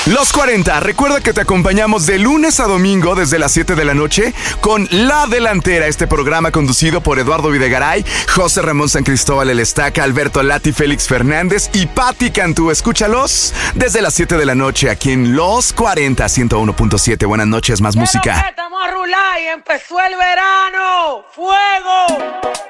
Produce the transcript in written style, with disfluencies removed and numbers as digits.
Los 40, recuerda que te acompañamos de lunes a domingo desde las 7 de la noche con La Delantera, este programa conducido por Eduardo Videgaray, José Ramón San Cristóbal El Estaca, Alberto Lati, Félix Fernández y Pati Cantú. Escúchalos desde las 7 de la noche aquí en Los 40, 101.7. Buenas noches, más música. Estamos a rular y empezó el verano. ¡Fuego!